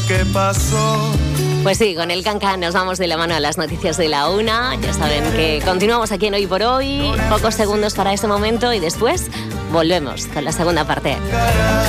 que pasó. Pues sí, con el Can Can nos vamos de la mano a las noticias de la 1. Ya saben que continuamos aquí en Hoy por Hoy. Pocos segundos para este momento y después volvemos con la segunda parte.